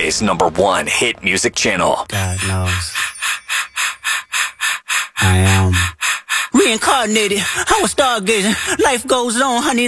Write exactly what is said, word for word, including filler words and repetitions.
Today's number one hit music channel. God knows. I am reincarnated. I was stargazing. Life goes on, honey.